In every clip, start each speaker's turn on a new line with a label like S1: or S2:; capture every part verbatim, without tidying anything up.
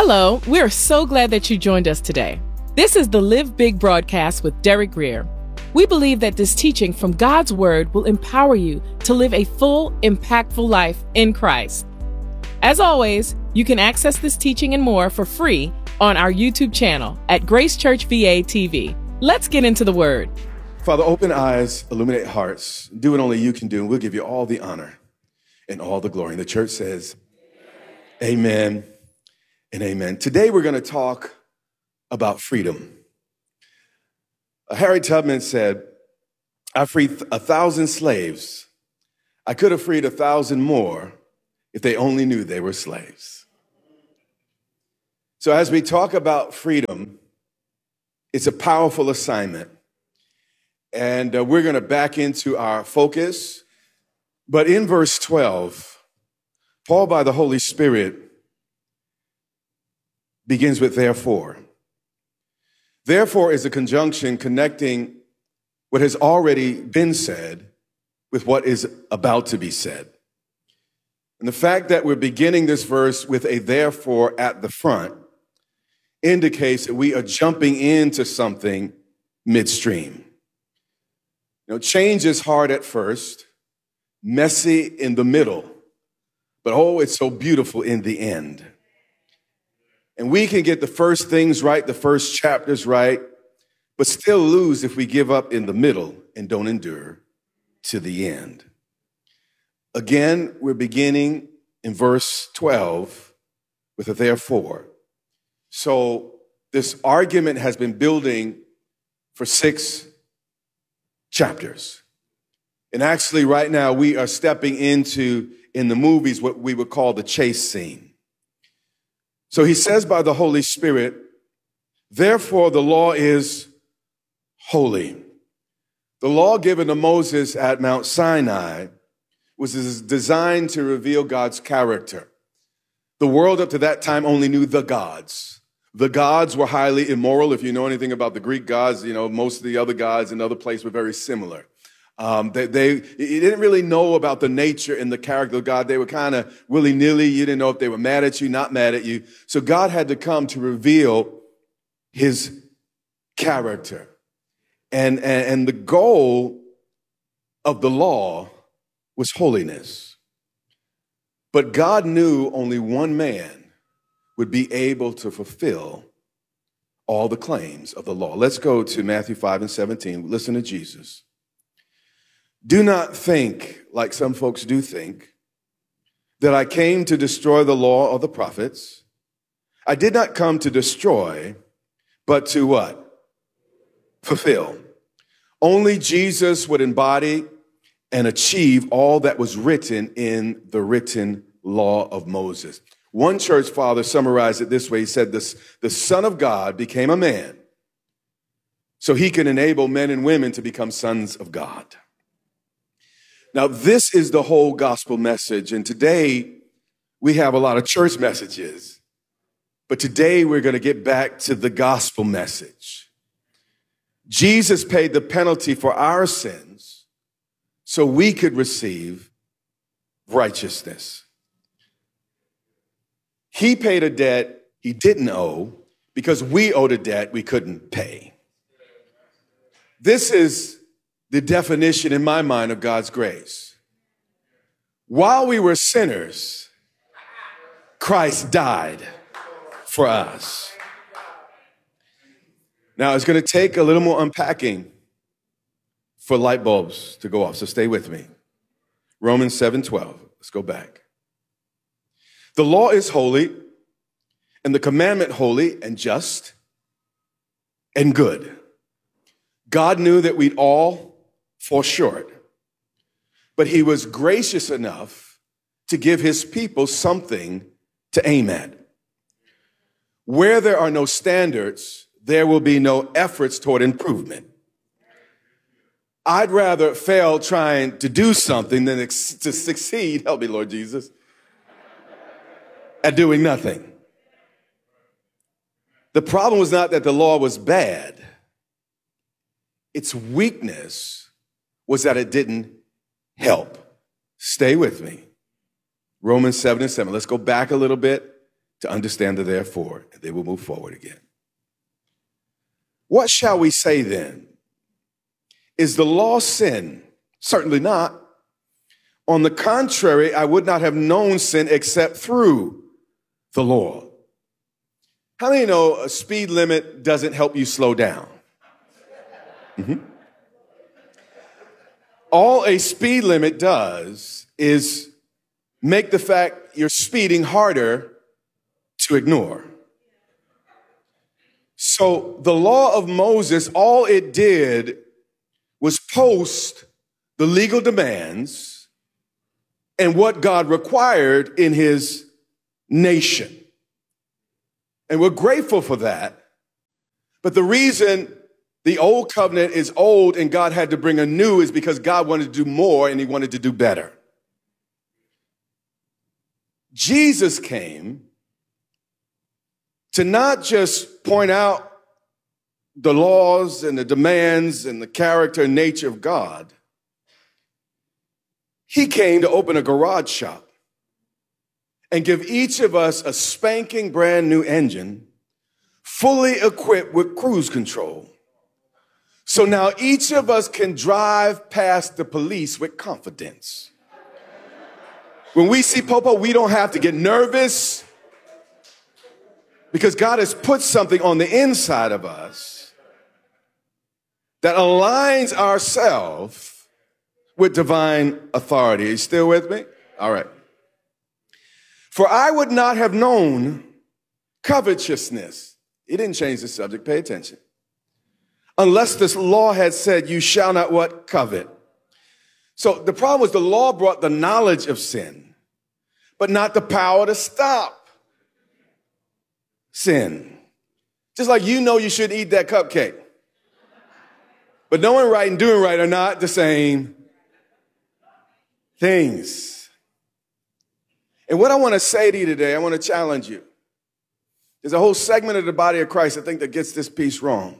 S1: Hello, we are so glad that you joined us today. This is the Live Big broadcast with Derek Greer. We believe that this teaching from God's Word will empower you to live a full, impactful life in Christ. As always, you can access this teaching and more for free on our YouTube channel at Grace Church V A T V. Let's get into the Word.
S2: Father, open eyes, illuminate hearts. Do what only you can do, and we'll give you all the honor and all the glory. And the church says, amen and amen. Today we're going to talk about freedom. Uh, Harry Tubman said, I freed a thousand slaves. I could have freed a thousand more if they only knew they were slaves. So as we talk about freedom, it's a powerful assignment. And uh, we're going to back into our focus. But in verse twelve, Paul, by the Holy Spirit, begins with therefore. Therefore is a conjunction connecting what has already been said with what is about to be said. And the fact that we're beginning this verse with a therefore at the front indicates that we are jumping into something midstream. You know, change is hard at first, messy in the middle, but oh, it's so beautiful in the end. And we can get the first things right, the first chapters right, but still lose if we give up in the middle and don't endure to the end. Again, we're beginning in verse twelve with a therefore. So this argument has been building for six chapters. And actually right now we are stepping into, in the movies, what we would call the chase scene. So he says by the Holy Spirit, therefore the law is holy. The law given to Moses at Mount Sinai was designed to reveal God's character. The world up to that time only knew the gods. The gods were highly immoral. If you know anything about the Greek gods, you know, most of the other gods in other places were very similar. Um, they, they you didn't really know about the nature and the character of God. They were kind of willy-nilly. You didn't know if they were mad at you, not mad at you. So God had to come to reveal his character. And, and, and the goal of the law was holiness. But God knew only one man would be able to fulfill all the claims of the law. Let's go to Matthew five and seventeen. Listen to Jesus. Do not think, like some folks do think, that I came to destroy the law or the prophets. I did not come to destroy, but to what? Fulfill. Only Jesus would embody and achieve all that was written in the written law of Moses. One church father summarized it this way. He said, this, the Son of God became a man so he can enable men and women to become sons of God. Now, this is the whole gospel message. And today we have a lot of church messages, but today we're going to get back to the gospel message. Jesus paid the penalty for our sins so we could receive righteousness. He paid a debt he didn't owe because we owed a debt we couldn't pay. This is the definition in my mind of God's grace. While we were sinners, Christ died for us. Now, it's going to take a little more unpacking for light bulbs to go off, so stay with me. Romans seven twelve. Let's go back. The law is holy, and the commandment holy and just and good. God knew that we'd all fall short, but he was gracious enough to give his people something to aim at. Where there are no standards, there will be no efforts toward improvement. I'd rather fail trying to do something than ex- to succeed, help me, Lord Jesus, at doing nothing. The problem was not that the law was bad. Its weakness was that it didn't help. Stay with me. Romans seven and seven. Let's go back a little bit to understand the therefore, and they will move forward again. What shall we say then? Is the law sin? Certainly not. On the contrary, I would not have known sin except through the law. How many know a speed limit doesn't help you slow down? Mm-hmm. All a speed limit does is make the fact you're speeding harder to ignore. So the law of Moses, all it did was post the legal demands and what God required in his nation. And we're grateful for that. But the reason the old covenant is old and God had to bring a new is because God wanted to do more and he wanted to do better. Jesus came to not just point out the laws and the demands and the character and nature of God. He came to open a garage shop and give each of us a spanking brand new engine, fully equipped with cruise control. So now each of us can drive past the police with confidence. When we see Popo, we don't have to get nervous because God has put something on the inside of us that aligns ourselves with divine authority. Are you still with me? All right. For I would not have known covetousness. He didn't change the subject. Pay attention. Unless this law had said, you shall not what? Covet. So the problem was the law brought the knowledge of sin, but not the power to stop sin. Just like you know you shouldn't eat that cupcake. But knowing right and doing right are not the same things. And what I want to say to you today, I want to challenge you. There's a whole segment of the body of Christ, I think, that gets this piece wrong.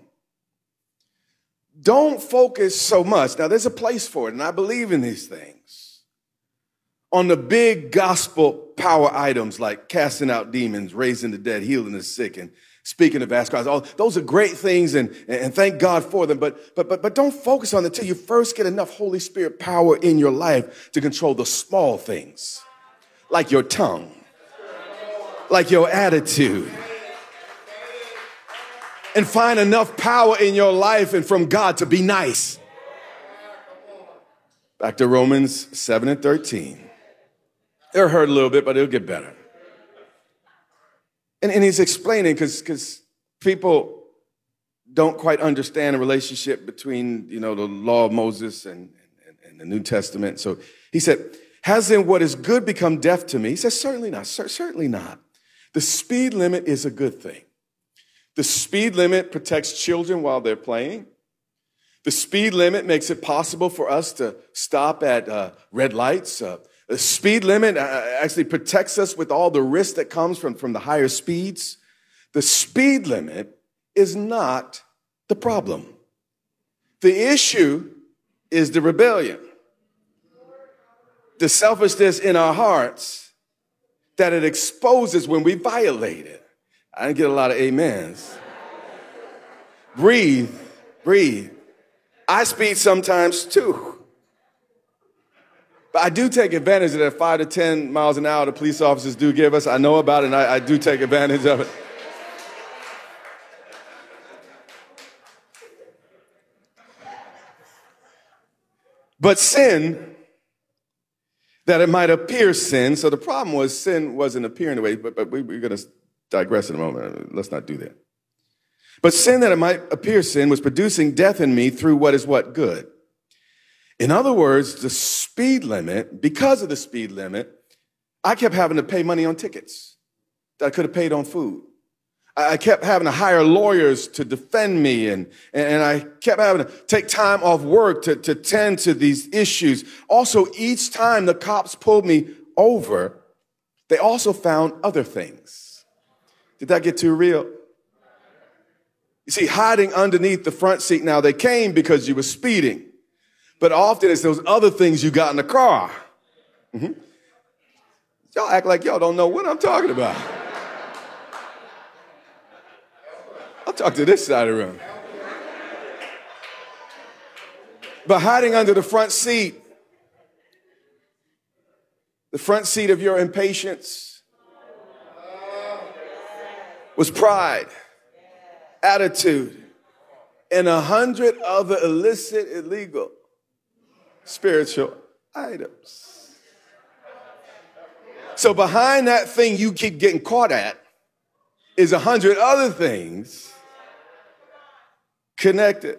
S2: Don't focus so much. Now, there's a place for it, and I believe in these things. On the big gospel power items like casting out demons, raising the dead, healing the sick, and speaking of vast crowds. All those are great things, and, and thank God for them. But, but, but, but don't focus on it until you first get enough Holy Spirit power in your life to control the small things, like your tongue, like your attitude. And find enough power in your life and from God to be nice. Back to Romans seven and thirteen. It'll hurt a little bit, but it'll get better. And, and he's explaining because because people don't quite understand the relationship between, you know, the law of Moses and, and, and the New Testament. So he said, has then what is good become death to me? He says, certainly not, certainly not. The speed limit is a good thing. The speed limit protects children while they're playing. The speed limit makes it possible for us to stop at uh, red lights. Uh, the speed limit uh, actually protects us with all the risk that comes from, from the higher speeds. The speed limit is not the problem. The issue is the rebellion, the selfishness in our hearts that it exposes when we violate it. I didn't get a lot of amens. Breathe, breathe. I speed sometimes too. But I do take advantage of that five to ten miles an hour the police officers do give us. I know about it, and I, I do take advantage of it. But sin, that it might appear sin. So the problem was sin wasn't appearing the way, but, but we, we're going to digress in a moment. Let's not do that. But sin that it might appear sin was producing death in me through what is what? Good. In other words, the speed limit, because of the speed limit, I kept having to pay money on tickets that I could have paid on food. I kept having to hire lawyers to defend me, and, and I kept having to take time off work to, to tend to these issues. Also, each time the cops pulled me over, they also found other things. Did that get too real? You see, hiding underneath the front seat, now they came because you were speeding. But often it's those other things you got in the car. Mm-hmm. Y'all act like y'all don't know what I'm talking about. Talk to this side of the room. But hiding under the front seat, the front seat of your impatience was pride, attitude, and a hundred other illicit, illegal, spiritual items. So behind that thing you keep getting caught at is a hundred other things connected.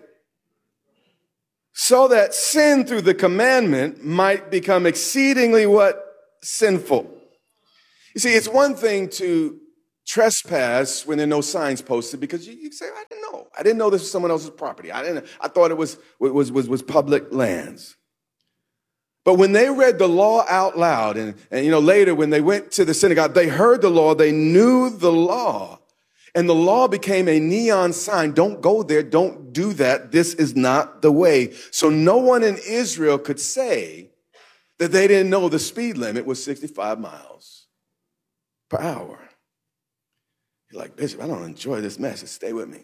S2: So that sin through the commandment might become exceedingly what? Sinful. You see, it's one thing to trespass when there are no signs posted because you, you say, I didn't know. I didn't know this was someone else's property. I didn't. I thought it was, was, was, was public lands. But when they read the law out loud, and, and you know, later when they went to the synagogue, they heard the law, they knew the law. And the law became a neon sign. Don't go there. Don't do that. This is not the way. So no one in Israel could say that they didn't know the speed limit was sixty-five miles per hour. You're like, Bishop, I don't enjoy this message. Stay with me.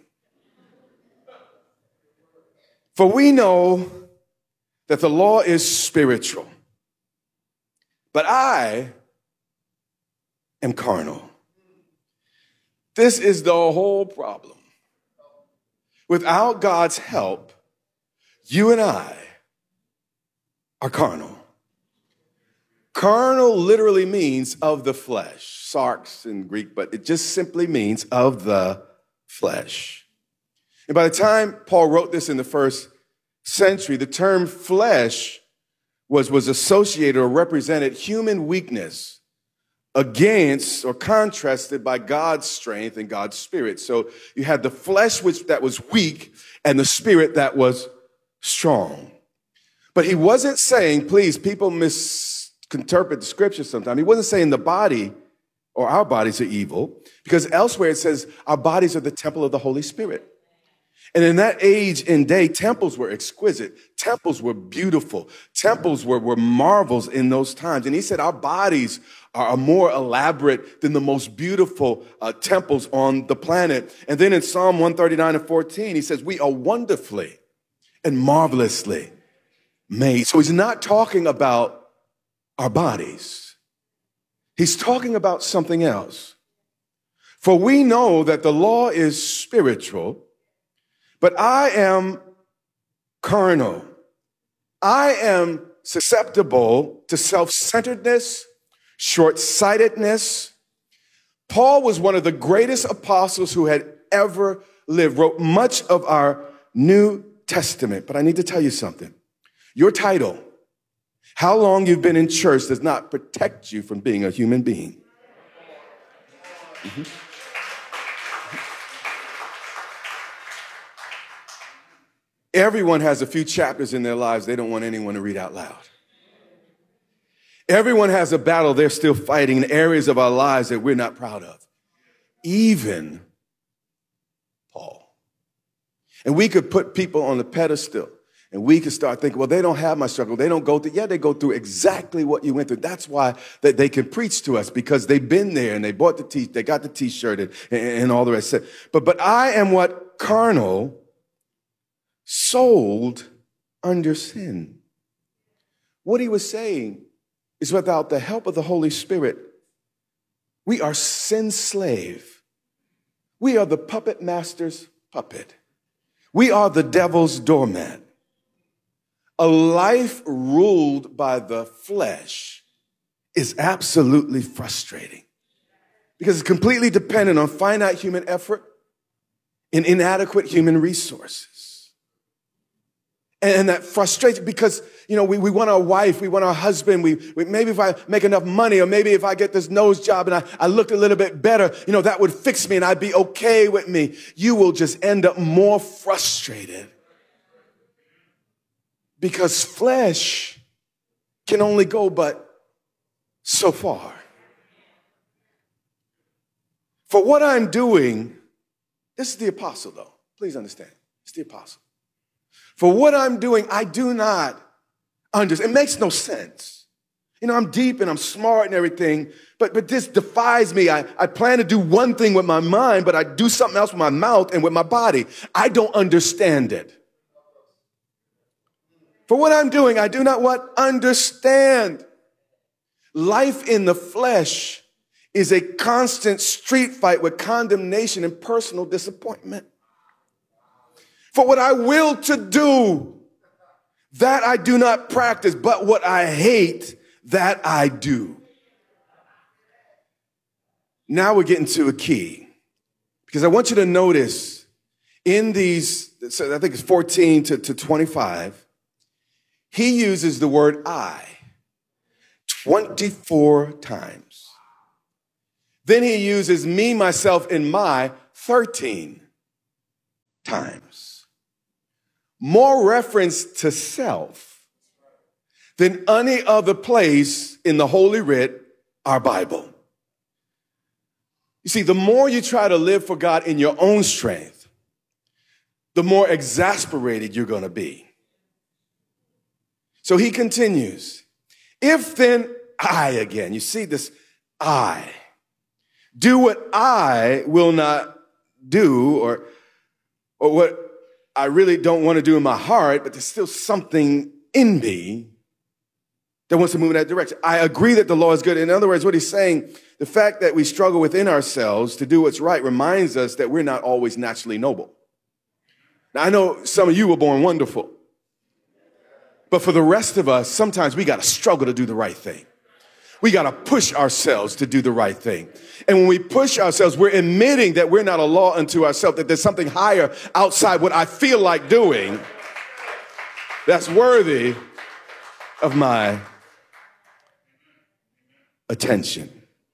S2: For we know that the law is spiritual, but I am carnal. This is the whole problem. Without God's help, you and I are carnal. Carnal literally means of the flesh. Sarx in Greek, but it just simply means of the flesh. And by the time Paul wrote this in the first century, the term flesh was, was associated or represented human weakness against or contrasted by God's strength and God's spirit. So you had the flesh which that was weak and the spirit that was strong. But he wasn't saying, please, people misinterpret the scripture sometimes. He wasn't saying the body or our bodies are evil, because elsewhere it says our bodies are the temple of the Holy Spirit. And in that age and day, temples were exquisite. Temples were beautiful. Temples were, were marvels in those times. And he said our bodies are more elaborate than the most beautiful uh, temples on the planet. And then in Psalm one thirty-nine and fourteen, he says we are wonderfully and marvelously made. So he's not talking about our bodies. He's talking about something else. For we know that the law is spiritual, but I am carnal. I am susceptible to self-centeredness, short-sightedness. Paul was one of the greatest apostles who had ever lived, wrote much of our New Testament. But I need to tell you something. Your title, how long you've been in church, does not protect you from being a human being. Mm-hmm. Everyone has a few chapters in their lives they don't want anyone to read out loud. Everyone has a battle they're still fighting in areas of our lives that we're not proud of. Even Paul. And we could put people on the pedestal and we could start thinking, well, they don't have my struggle. They don't go through. Yeah, they go through exactly what you went through. That's why that they can preach to us, because they've been there and they bought the t they got the t-shirt and, and all the rest. But, but I am what? Carnal, sold under sin. What he was saying is without the help of the Holy Spirit, we are sin slave. We are the puppet master's puppet. We are the devil's doormat. A life ruled by the flesh is absolutely frustrating because it's completely dependent on finite human effort and inadequate human resources. And that frustrates because, you know, we, we want our wife, we want our husband, we, we maybe if I make enough money, or maybe if I get this nose job and I, I look a little bit better, you know, that would fix me and I'd be okay with me. You will just end up more frustrated because flesh can only go but so far. For what I'm doing, this is the apostle though. Please understand. It's the apostle. For what I'm doing, I do not understand. It makes no sense. You know, I'm deep and I'm smart and everything, but, but this defies me. I, I plan to do one thing with my mind, but I do something else with my mouth and with my body. I don't understand it. For what I'm doing, I do not what? Understand. Life in the flesh is a constant street fight with condemnation and personal disappointment. For what I will to do, that I do not practice, but what I hate, that I do. Now we're getting to a key, because I want you to notice in these, so I think it's fourteen to, to twenty-five, he uses the word I twenty-four times. Then he uses me, myself, and my thirteen times. More reference to self than any other place in the Holy Writ, our Bible. You see, the more you try to live for God in your own strength, the more exasperated you're going to be. So he continues, if then I again, you see this I, do what I will not do, or, or what I really don't want to do in my heart, but there's still something in me that wants to move in that direction. I agree that the law is good. In other words, what he's saying, the fact that we struggle within ourselves to do what's right reminds us that we're not always naturally noble. Now, I know some of you were born wonderful, but for the rest of us, sometimes we got to struggle to do the right thing. We got to push ourselves to do the right thing. And when we push ourselves, we're admitting that we're not a law unto ourselves, that there's something higher outside what I feel like doing that's worthy of my attention.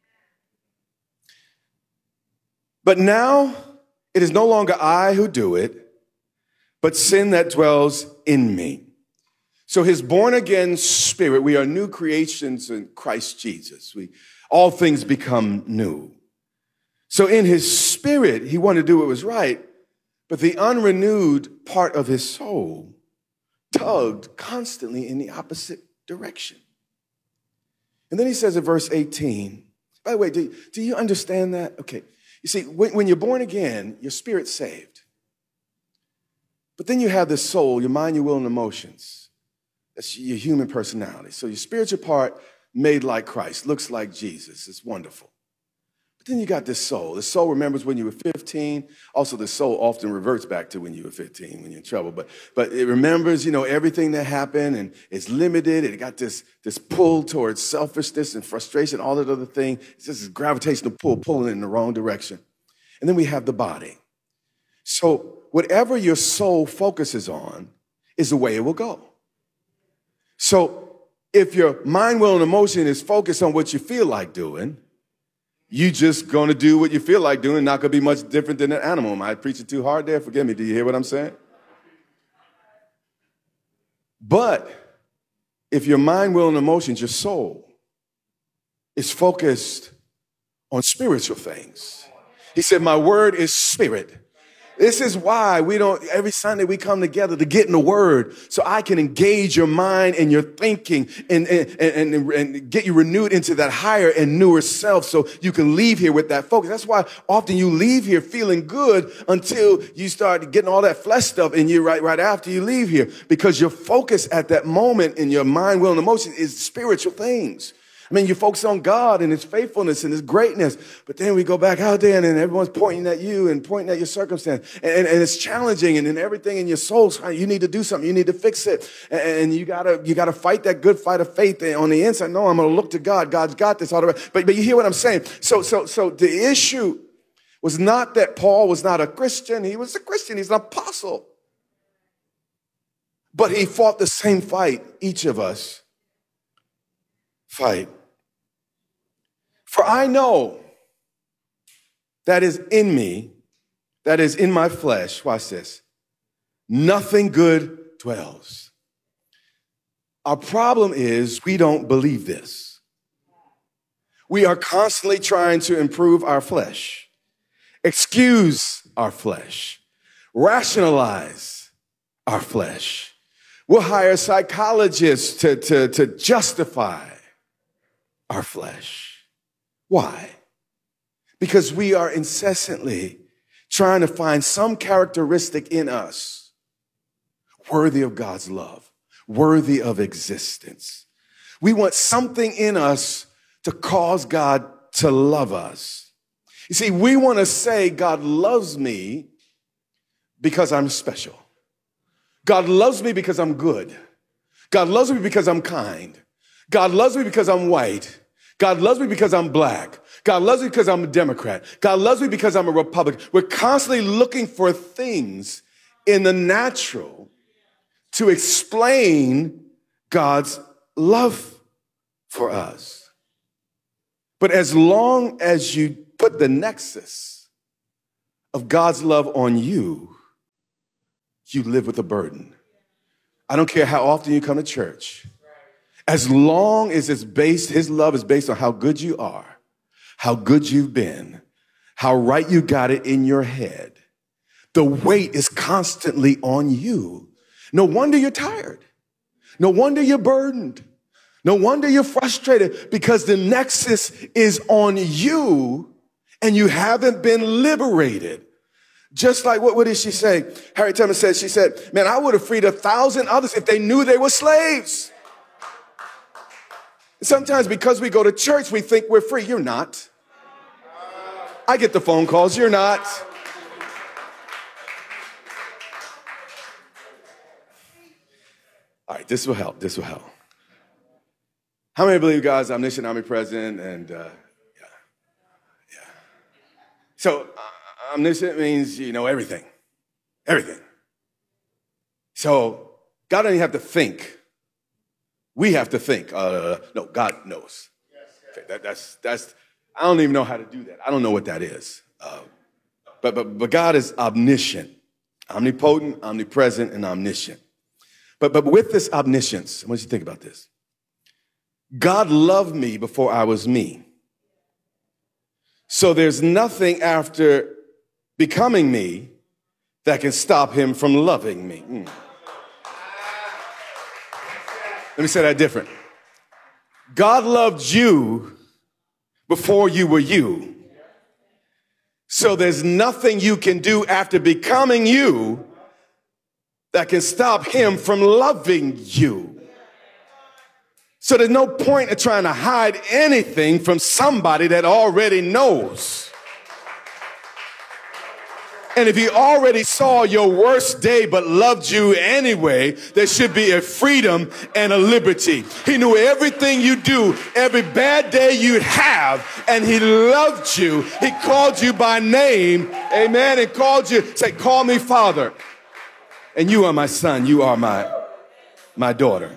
S2: But now it is no longer I who do it, but sin that dwells in me. So his born-again spirit, we are new creations in Christ Jesus. We, all things become new. So in his spirit, he wanted to do what was right, but the unrenewed part of his soul tugged constantly in the opposite direction. And then he says in verse eighteen, by the way, do, do you understand that? Okay, you see, when, when you're born again, your spirit's saved. But then you have this soul, your mind, your will, and emotions. That's your human personality. So your spiritual part made like Christ, looks like Jesus. It's wonderful. But then you got this soul. The soul remembers when you were fifteen. Also, the soul often reverts back to when you were fifteen, when you're in trouble. But but it remembers, you know, everything that happened, and it's limited. It got this, this pull towards selfishness and frustration, all that other thing. It's just this gravitational pull, pulling in the wrong direction. And then we have the body. So whatever your soul focuses on is the way it will go. So if your mind, will, and emotion is focused on what you feel like doing, you just going to do what you feel like doing, not going to be much different than an animal. Am I preaching too hard there? Forgive me. Do you hear what I'm saying? But if your mind, will, and emotions, your soul, is focused on spiritual things. He said, my word is spirit. This is why we don't, every Sunday we come together to get in the word so I can engage your mind and your thinking and, and, and, and get you renewed into that higher and newer self so you can leave here with that focus. That's why often you leave here feeling good until you start getting all that flesh stuff in you right, right after you leave here, because your focus at that moment in your mind, will, and emotion is spiritual things. I mean, you focus on God and his faithfulness and his greatness, but then we go back out there and then everyone's pointing at you and pointing at your circumstance. And, and, and it's challenging, and then everything in your soul, you need to do something. You need to fix it. And, and you gotta, you gotta fight that good fight of faith on the inside. No, I'm going to look to God. God's got this all the way. But, but you hear what I'm saying? So, so, so the issue was not that Paul was not a Christian. He was a Christian. He's an apostle. But he fought the same fight each of us fight. For I know that is in me, that is in my flesh, watch this, nothing good dwells. Our problem is we don't believe this. We are constantly trying to improve our flesh, excuse our flesh, rationalize our flesh. We'll hire psychologists to, to, to justify our flesh. Why? Because we are incessantly trying to find some characteristic in us worthy of God's love, worthy of existence. We want something in us to cause God to love us. You see, we want to say God loves me because I'm special. God loves me because I'm good. God loves me because I'm kind. God loves me because I'm white. God loves me because I'm black. God loves me because I'm a Democrat. God loves me because I'm a Republican. We're constantly looking for things in the natural to explain God's love for us. But as long as you put the nexus of God's love on you, you live with a burden. I don't care how often you come to church. As long as it's based, his love is based on how good you are, how good you've been, how right you got it in your head. The weight is constantly on you. No wonder you're tired. No wonder you're burdened. No wonder you're frustrated, because the nexus is on you and you haven't been liberated. Just like, what, what did she say? Harriet Tubman said, she said, man, I would have freed a thousand others if they knew they were slaves. Sometimes because we go to church, we think we're free. You're not. I get the phone calls. You're not. All right, this will help. This will help. How many believe God's omniscient, omnipresent, and uh, yeah, yeah. So uh, omniscient means you know everything, everything. So God doesn't have to think. We have to think. Uh, no, God knows. Okay, that, that's that's. I don't even know how to do that. I don't know what that is. Uh, but but but God is omniscient, omnipotent, omnipresent, and omniscient. But but with this omniscience, I want you to think about this. God loved me before I was me. So there's nothing after becoming me that can stop him from loving me. Mm. Let me say that different. God loved you before you were you. So there's nothing you can do after becoming you that can stop him from loving you. So there's no point in trying to hide anything from somebody that already knows. And if he already saw your worst day but loved you anyway, there should be a freedom and a liberty. He knew everything you do, every bad day you'd have, and he loved you. He called you by name, amen, and called you, say, call me Father. And you are my son, you are my, my daughter.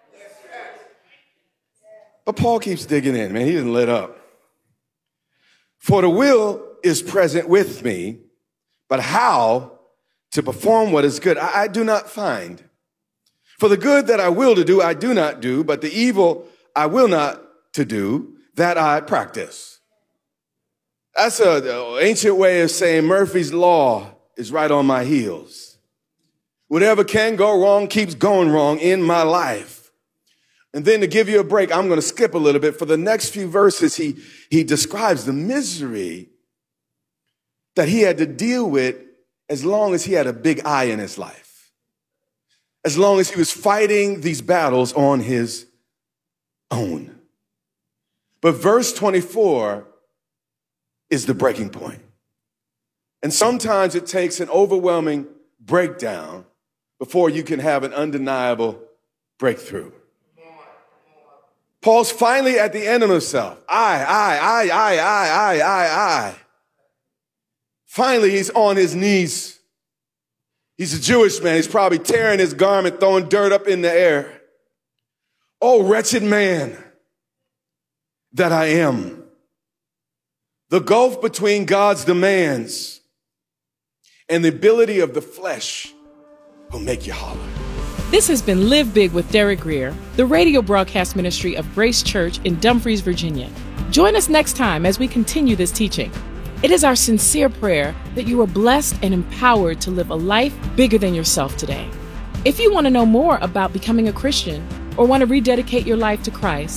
S2: But Paul keeps digging in, man. He didn't let up. For the will is present with me, but how to perform what is good, I, I do not find. For the good that I will to do, I do not do, but the evil I will not to do, that I practice. That's an ancient way of saying Murphy's Law is right on my heels. Whatever can go wrong keeps going wrong in my life. And then to give you a break, I'm going to skip a little bit. For the next few verses, he, he describes the misery that he had to deal with as long as he had a big I in his life. As long as he was fighting these battles on his own. But verse twenty-four is the breaking point. And sometimes it takes an overwhelming breakdown before you can have an undeniable breakthrough. Paul's finally at the end of himself. I, I, I, I, I, I, I, I. Finally, he's on his knees. He's a Jewish man. He's probably tearing his garment, throwing dirt up in the air. Oh, wretched man that I am. The gulf between God's demands and the ability of the flesh will make you holler.
S1: This has been Live Big with Derek Grier, the radio broadcast ministry of Grace Church in Dumfries, Virginia. Join us next time as we continue this teaching. It is our sincere prayer that you are blessed and empowered to live a life bigger than yourself today. If you want to know more about becoming a Christian or want to rededicate your life to Christ,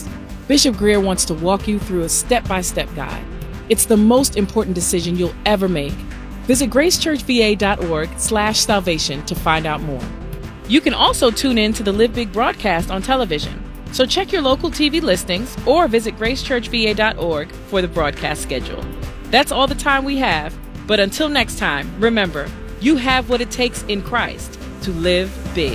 S1: Bishop Greer wants to walk you through a step-by-step guide. It's the most important decision you'll ever make. Visit gracechurchva.org slash salvation to find out more. You can also tune in to the Live Big broadcast on television. So check your local T V listings or visit gracechurchva dot org for the broadcast schedule. That's all the time we have. But until next time, remember, you have what it takes in Christ to live big.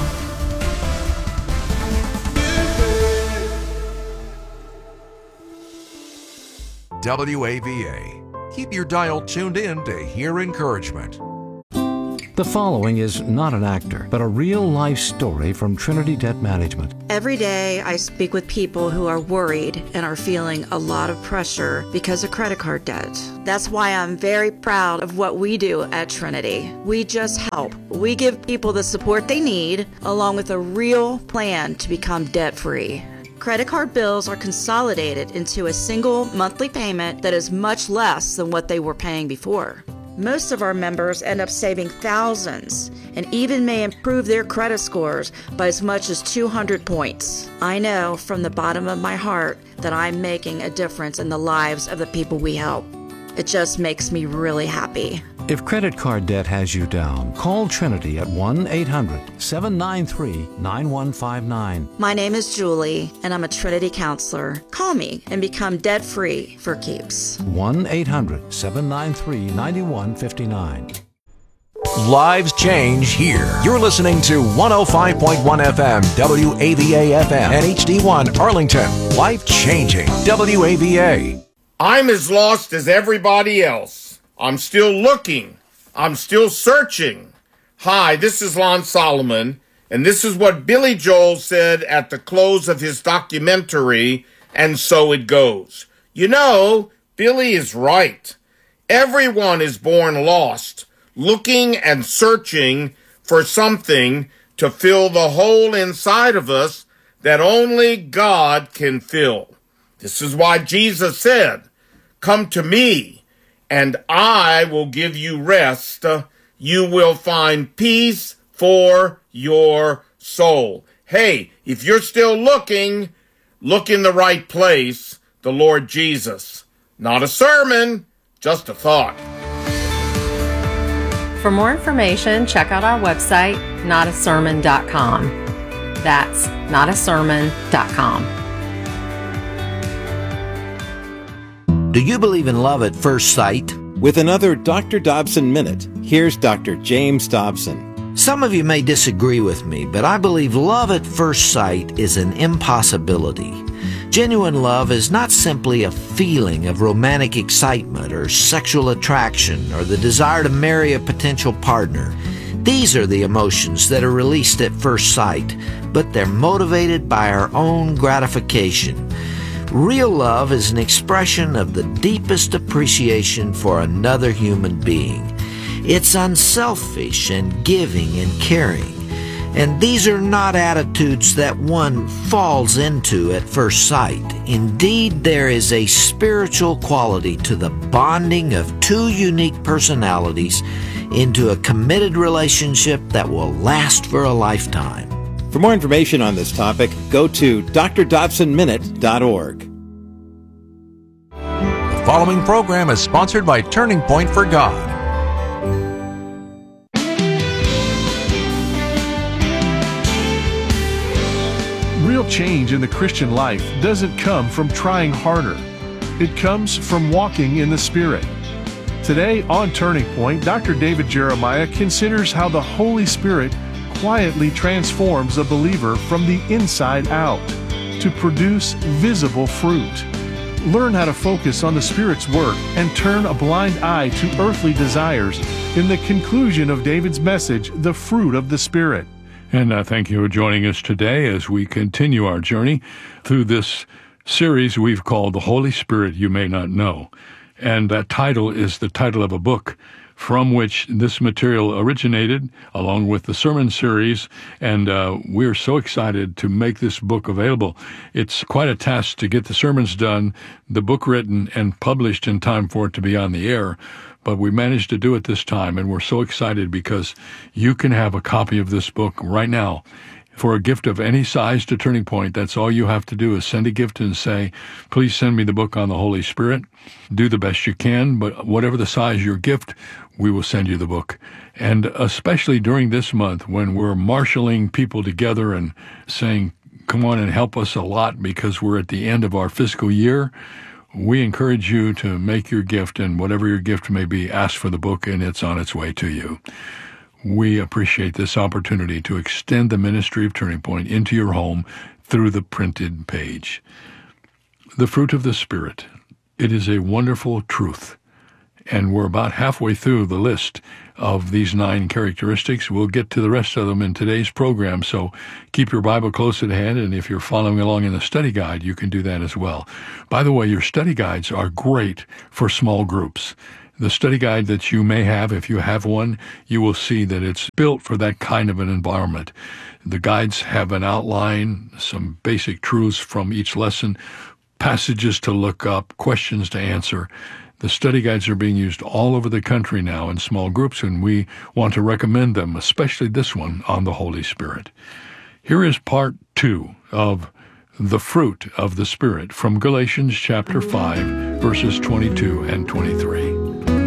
S3: W A V A. Keep your dial tuned in to hear encouragement.
S4: The following is not an actor, but a real-life story from Trinity Debt Management.
S5: Every day I speak with people who are worried and are feeling a lot of pressure because of credit card debt. That's why I'm very proud of what we do at Trinity. We just help. We give people the support they need, along with a real plan to become debt-free. Credit card bills are consolidated into a single monthly payment that is much less than what they were paying before. Most of our members end up saving thousands and even may improve their credit scores by as much as two hundred points. I know from the bottom of my heart that I'm making a difference in the lives of the people we help. It just makes me really happy.
S4: If credit card debt has you down, call Trinity at one eight hundred seven nine three nine one five nine.
S5: My name is Julie, and I'm a Trinity counselor. Call me and become debt-free for keeps.
S4: one eight hundred seven nine three nine one five nine.
S3: Lives change here. You're listening to one oh five point one F M, W A V A F M, and H D one Arlington. Life changing. W A V A.
S6: I'm as lost as everybody else. I'm still looking. I'm still searching. Hi, this is Lon Solomon, and this is what Billy Joel said at the close of his documentary, And So It Goes. You know, Billy is right. Everyone is born lost, looking and searching for something to fill the hole inside of us that only God can fill. This is why Jesus said, "Come to me, and I will give you rest. You will find peace for your soul." Hey, if you're still looking, look in the right place, the Lord Jesus. Not a sermon, just a thought.
S7: For more information, check out our website, not a sermon dot com. That's not a sermon dot com.
S8: Do you believe in love at first sight?
S9: With another Doctor Dobson Minute, here's Doctor James Dobson.
S8: Some of you may disagree with me, but I believe love at first sight is an impossibility. Genuine love is not simply a feeling of romantic excitement or sexual attraction or the desire to marry a potential partner. These are the emotions that are released at first sight, but they're motivated by our own gratification. Real love is an expression of the deepest appreciation for another human being. It's unselfish and giving and caring. And these are not attitudes that one falls into at first sight. Indeed, there is a spiritual quality to the bonding of two unique personalities into a committed relationship that will last for a lifetime.
S9: For more information on this topic, go to d r dobson minute dot org.
S3: The following program is sponsored by Turning Point for God.
S10: Real change in the Christian life doesn't come from trying harder. It comes from walking in the Spirit. Today on Turning Point, Doctor David Jeremiah considers how the Holy Spirit quietly transforms a believer from the inside out to produce visible fruit. Learn how to focus on the Spirit's work and turn a blind eye to earthly desires in the conclusion of David's message, The Fruit of the Spirit.
S11: And uh, thank you for joining us today as we continue our journey through this series we've called The Holy Spirit You May Not Know. And that title is the title of a book from which this material originated, along with the sermon series, and uh, we're so excited to make this book available. It's quite a task to get the sermons done, the book written, and published in time for it to be on the air, but we managed to do it this time, and we're so excited because you can have a copy of this book right now for a gift of any size to Turning Point. That's all you have to do is send a gift and say, please send me the book on the Holy Spirit. Do the best you can, but whatever the size of your gift, we will send you the book. And especially during this month when we're marshaling people together and saying, come on and help us a lot because we're at the end of our fiscal year, we encourage you to make your gift, and whatever your gift may be, ask for the book and it's on its way to you. We appreciate this opportunity to extend the ministry of Turning Point into your home through the printed page. The fruit of the Spirit. It is a wonderful truth. And we're about halfway through the list of these nine characteristics. We'll get to the rest of them in today's program, so keep your Bible close at hand, and if you're following along in the study guide, you can do that as well. By the way, your study guides are great for small groups. The study guide that you may have, if you have one, you will see that it's built for that kind of an environment. The guides have an outline, some basic truths from each lesson, passages to look up, questions to answer. The study guides are being used all over the country now in small groups, and we want to recommend them, especially this one on the Holy Spirit. Here is part two of the fruit of the Spirit from Galatians chapter five, verses twenty-two and twenty-three.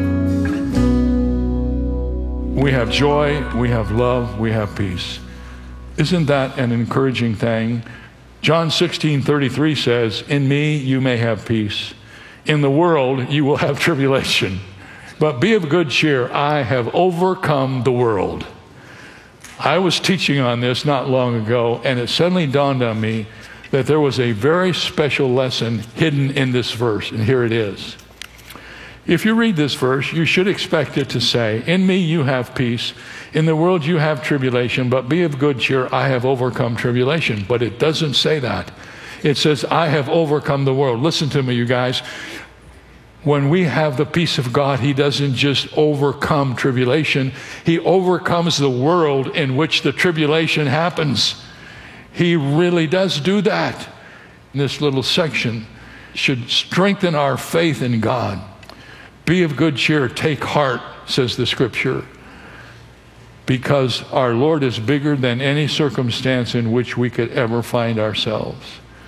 S11: We have joy, we have love, we have peace. Isn't that an encouraging thing? John sixteen thirty-three says, in me you may have peace. In the world you will have tribulation. But be of good cheer, I have overcome the world. I was teaching on this not long ago, and it suddenly dawned on me that there was a very special lesson hidden in this verse, and here it is. If you read this verse, you should expect it to say, in me you have peace, in the world you have tribulation, but be of good cheer, I have overcome tribulation. But it doesn't say that. It says, I have overcome the world. Listen to me, you guys. When we have the peace of God, he doesn't just overcome tribulation. He overcomes the world in which the tribulation happens. He really does do that. This little section should strengthen our faith in God. Be of good cheer, take heart, says the scripture, because our Lord is bigger than any circumstance in which we could ever find ourselves.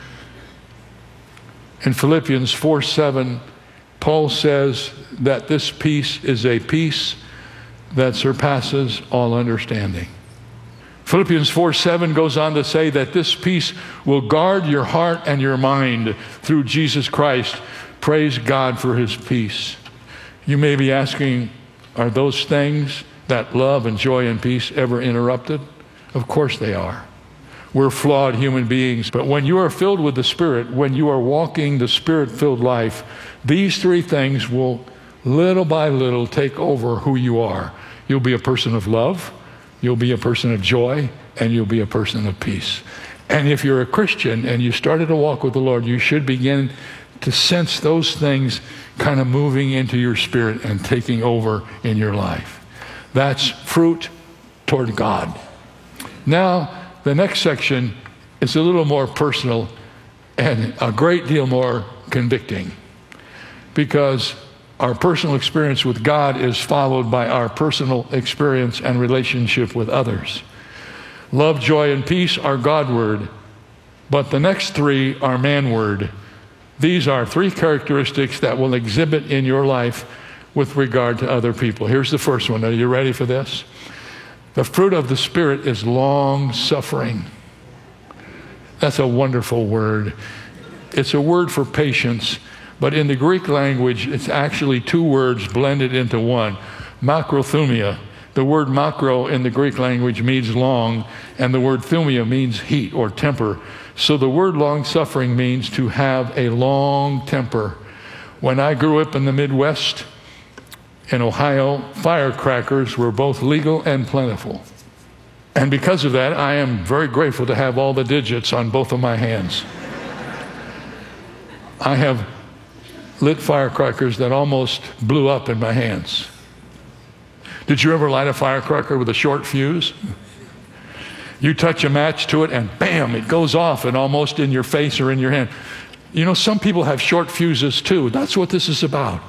S11: In Philippians four seven, Paul says that this peace is a peace that surpasses all understanding. Philippians four seven goes on to say that this peace will guard your heart and your mind through Jesus Christ. Praise God for his peace. You may be asking, are those things, that love and joy and peace, ever interrupted? Of course they are. We're flawed human beings, but when you are filled with the Spirit, when you are walking the Spirit-filled life, these three things will little by little take over who you are. You'll be a person of love, you'll be a person of joy, and you'll be a person of peace. And if you're a Christian and you started to walk with the Lord, you should begin to sense those things kind of moving into your spirit and taking over in your life. That's fruit toward God. Now, the next section is a little more personal and a great deal more convicting, because our personal experience with God is followed by our personal experience and relationship with others. Love, joy, and peace are God word, but the next three are man word. These are three characteristics that will exhibit in your life with regard to other people. Here's the first one. Are you ready for this? The fruit of the Spirit is long-suffering. That's a wonderful word. It's a word for patience, but in the Greek language, it's actually two words blended into one. Macrothumia. The word macro in the Greek language means long, and the word thumia means heat or temper. So the word long-suffering means to have a long temper. When I grew up in the Midwest, in Ohio, firecrackers were both legal and plentiful. And because of that, I am very grateful to have all the digits on both of my hands. I have lit firecrackers that almost blew up in my hands. Did you ever light a firecracker with a short fuse? You touch a match to it and bam, it goes off and almost in your face or in your hand. You know, some people have short fuses too. That's what this is about.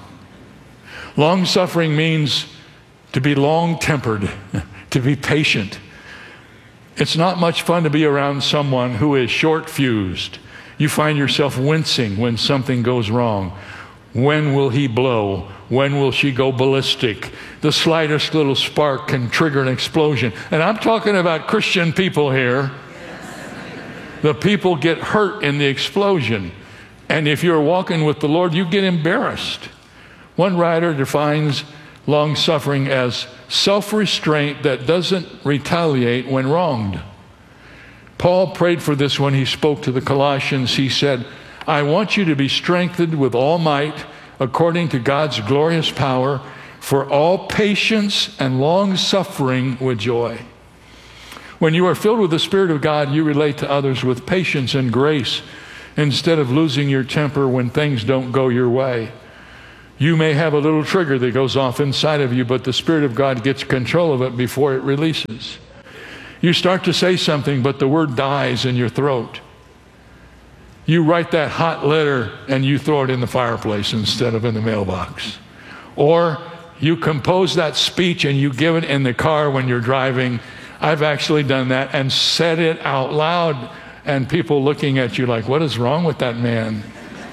S11: Long-suffering means to be long-tempered, to be patient. It's not much fun to be around someone who is short-fused. You find yourself wincing when something goes wrong. When will he blow? When will she go ballistic? The slightest little spark can trigger an explosion. And I'm talking about Christian people here. The people get hurt in the explosion. And if you're walking with the Lord, you get embarrassed. One writer defines long-suffering as self-restraint that doesn't retaliate when wronged. Paul prayed for this when he spoke to the Colossians. He said, I want you to be strengthened with all might according to God's glorious power for all patience and long-suffering with joy. When you are filled with the Spirit of God, you relate to others with patience and grace instead of losing your temper when things don't go your way. You may have a little trigger that goes off inside of you, but the Spirit of God gets control of it before it releases. You start to say something, but the word dies in your throat. You write that hot letter and you throw it in the fireplace instead of in the mailbox. Or you compose that speech and you give it in the car when you're driving. I've actually done that and said it out loud, and people looking at you like, what is wrong with that man?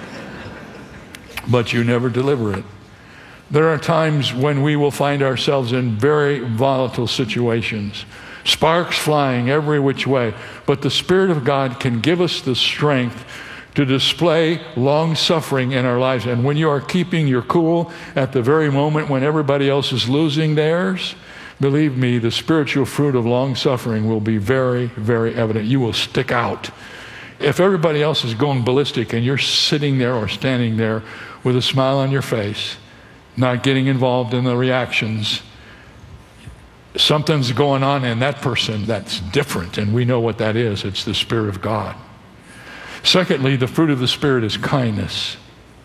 S11: But you never deliver it. There are times when we will find ourselves in very volatile situations, sparks flying every which way, but the Spirit of God can give us the strength to display long-suffering in our lives. And when you are keeping your cool at the very moment when everybody else is losing theirs, believe me, the spiritual fruit of long-suffering will be very, very evident. You will stick out. If everybody else is going ballistic and you're sitting there or standing there with a smile on your face, not getting involved in the reactions, something's going on in that person that's different, and we know what that is. It's the Spirit of God. Secondly, the fruit of the Spirit is kindness.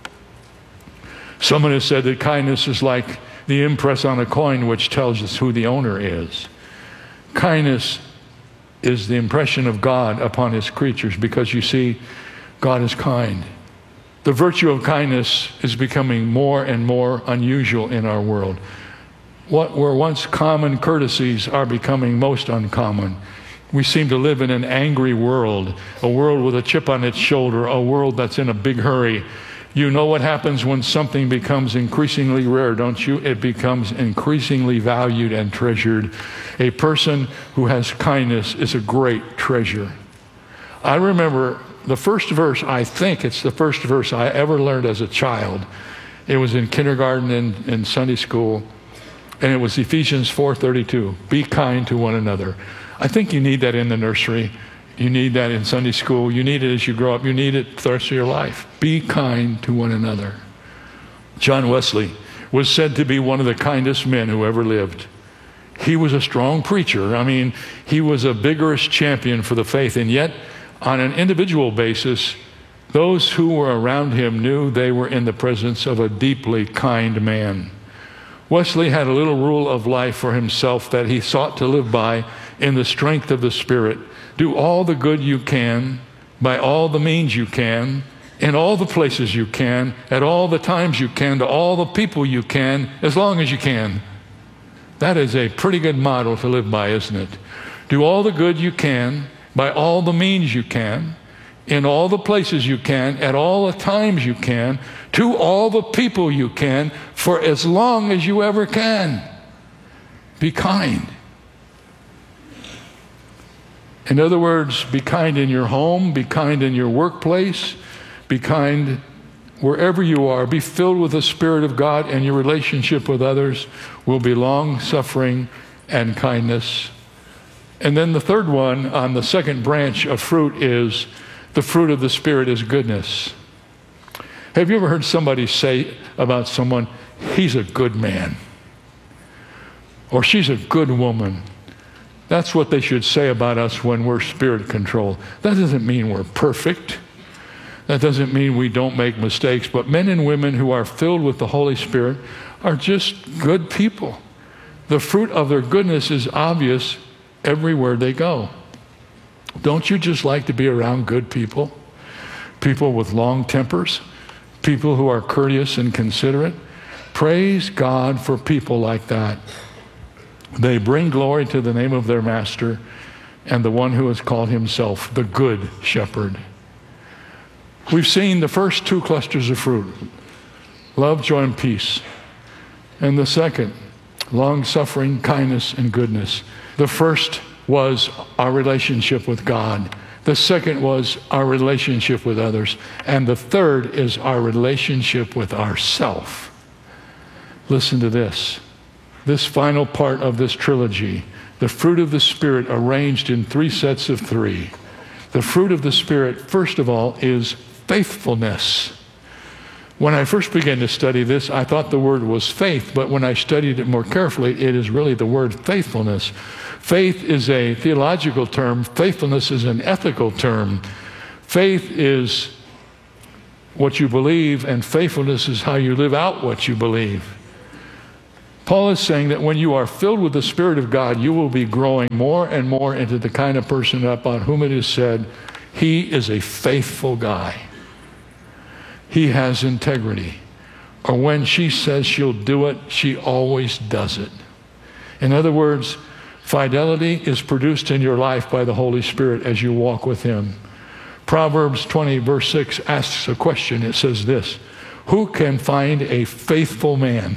S11: Someone has said that kindness is like the impress on a coin which tells us who the owner is. Kindness is the impression of God upon his creatures, because you see, God is kind. The virtue of kindness is becoming more and more unusual in our world. What were once common courtesies are becoming most uncommon. We seem to live in an angry world, a world with a chip on its shoulder, a world that's in a big hurry. You know what happens when something becomes increasingly rare, don't you? It becomes increasingly valued and treasured. A person who has kindness is a great treasure. I remember the first verse, I think it's the first verse I ever learned as a child. It was in kindergarten and in Sunday school, and it was Ephesians four thirty-two. Be kind to one another. I think you need that in the nursery. You need that in Sunday school. You need it as you grow up. You need it the rest of your life. Be kind to one another. John Wesley was said to be one of the kindest men who ever lived. He was a strong preacher. I mean, he was a vigorous champion for the faith, and yet on an individual basis, those who were around him knew they were in the presence of a deeply kind man. Wesley had a little rule of life for himself that he sought to live by in the strength of the Spirit. Do all the good you can, by all the means you can, in all the places you can, at all the times you can, to all the people you can, as long as you can. That is a pretty good model to live by, isn't it? Do all the good you can, by all the means you can, in all the places you can, at all the times you can, to all the people you can, for as long as you ever can. Be kind. In other words, be kind in your home, be kind in your workplace, be kind wherever you are. Be filled with the Spirit of God, and your relationship with others will be long-suffering and kindness. And then the third one on the second branch of fruit is the fruit of the Spirit is goodness. Have you ever heard somebody say about someone, he's a good man, or she's a good woman? That's what they should say about us when we're Spirit controlled. That doesn't mean we're perfect. That doesn't mean we don't make mistakes. But men and women who are filled with the Holy Spirit are just good people. The fruit of their goodness is obvious everywhere they go. Don't you just like to be around good people? People with long tempers? People who are courteous and considerate? Praise God for people like that. They bring glory to the name of their master. and the one who has called himself the Good Shepherd. We've seen the first two clusters of fruit, love, joy, and peace. And the second, long-suffering, kindness, and goodness. The first was our relationship with God. The second was our relationship with others. And the third is our relationship with ourself. Listen to this. This final part of this trilogy, the fruit of the Spirit arranged in three sets of three. The fruit of the Spirit, first of all, is faithfulness. When I first began to study this, I thought the word was faith, but when I studied it more carefully, it is really the word faithfulness. Faith is a theological term. Faithfulness is an ethical term. Faith is what you believe, and faithfulness is how you live out what you believe. Paul is saying that when you are filled with the Spirit of God, you will be growing more and more into the kind of person upon whom it is said, he is a faithful guy. He has integrity. Or when she says she'll do it, she always does it. In other words, fidelity is produced in your life by the Holy Spirit as you walk with him. Proverbs twenty, verse six asks a question. It says this, who can find a faithful man?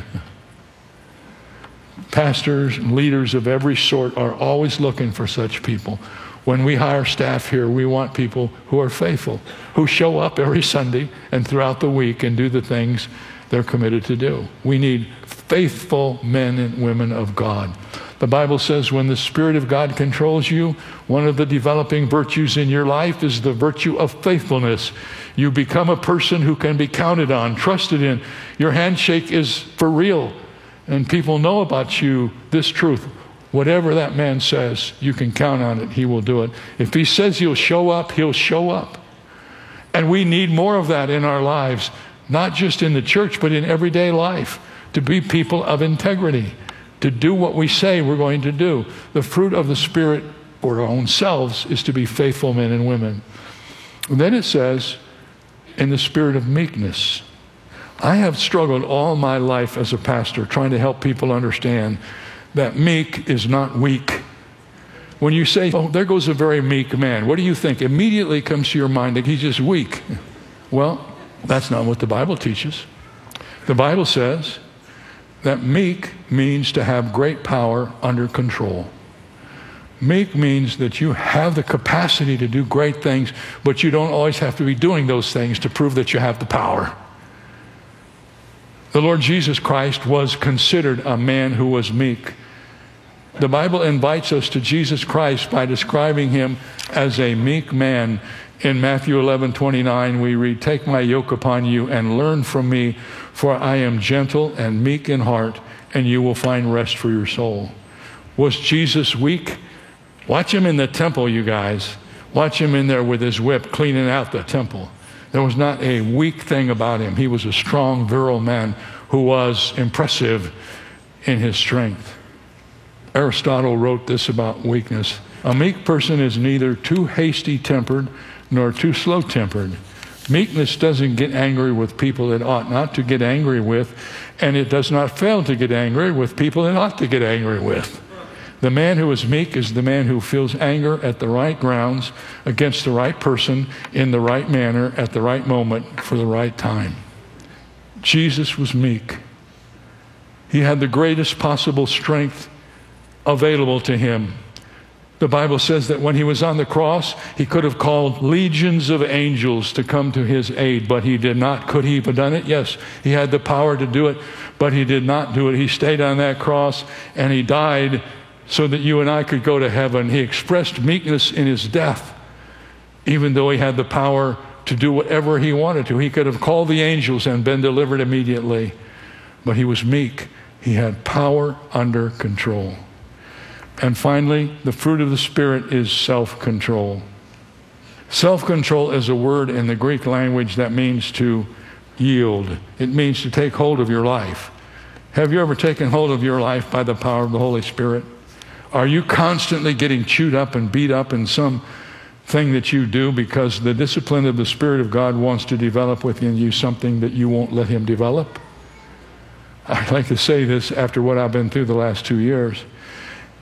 S11: Pastors and leaders of every sort are always looking for such people. When we hire staff here, we want people who are faithful, who show up every Sunday and throughout the week and do the things they're committed to do. We need faithful men and women of God. The Bible says when the Spirit of God controls you, one of the developing virtues in your life is the virtue of faithfulness. You become a person who can be counted on, trusted in. Your handshake is for real, and people know about you this truth. Whatever that man says, you can count on it. He will do it. If he says he'll show up, he'll show up. And we need more of that in our lives, not just in the church, but in everyday life, to be people of integrity, to do what we say we're going to do. The fruit of the Spirit for our own selves is to be faithful men and women. And then it says, in the spirit of meekness. I have struggled all my life as a pastor trying to help people understand that meek is not weak. When you say, oh, there goes a very meek man, what do you think? Immediately comes to your mind that he's just weak. Well, that's not what the Bible teaches. The Bible says that meek means to have great power under control. Meek means that you have the capacity to do great things, but you don't always have to be doing those things to prove that you have the power. The Lord Jesus Christ was considered a man who was meek. The Bible invites us to Jesus Christ by describing him as a meek man. In Matthew eleven twenty-nine, we read, take my yoke upon you and learn from me, for I am gentle and meek in heart, and you will find rest for your soul. Was Jesus weak? Watch him in the temple, you guys. Watch him in there with his whip cleaning out the temple. There was not a weak thing about him. He was a strong, virile man who was impressive in his strength. Aristotle wrote this about weakness. A meek person is neither too hasty-tempered nor too slow-tempered. Meekness doesn't get angry with people it ought not to get angry with, and it does not fail to get angry with people it ought to get angry with. The man who is meek is the man who feels anger at the right grounds, against the right person, in the right manner, at the right moment, for the right time. Jesus was meek. He had the greatest possible strength available to him. The Bible says that when he was on the cross, he could have called legions of angels to come to his aid, but he did not. Could he have done it? Yes, he had the power to do it, but he did not do it. He stayed on that cross and he died so that you and I could go to heaven. He expressed meekness in his death, even though he had the power to do whatever he wanted to. He could have called the angels and been delivered immediately, but he was meek. He had power under control. And finally, the fruit of the Spirit is self-control. Self-control is a word in the Greek language that means to yield. It means to take hold of your life. Have you ever taken hold of your life by the power of the Holy Spirit? Are you constantly getting chewed up and beat up in some thing that you do because the discipline of the Spirit of God wants to develop within you something that you won't let him develop? I'd like to say this after what I've been through the last two years.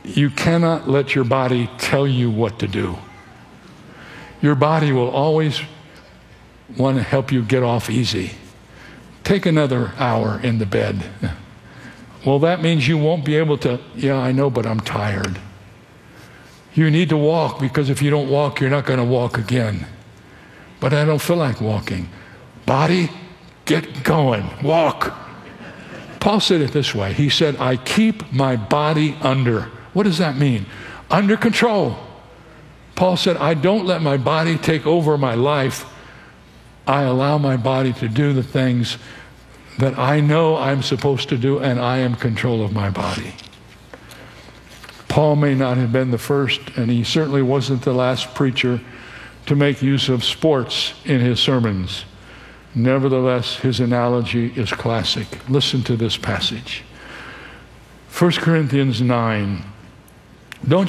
S11: You cannot let your body tell you what to do. Your body will always want to help you get off easy. Take another hour in the bed. Well, that means you won't be able to, yeah, I know, but I'm tired. You need to walk, because if you don't walk, you're not going to walk again. But I don't feel like walking. Body, get going. Walk. Paul said it this way. He said, I keep my body under. What does that mean? Under control. Paul said, I don't let my body take over my life. I allow my body to do the things that I know I'm supposed to do, and I am in control of my body. Paul may not have been the first, and he certainly wasn't the last preacher to make use of sports in his sermons. Nevertheless, his analogy is classic. Listen to this passage. First Corinthians nine. Don't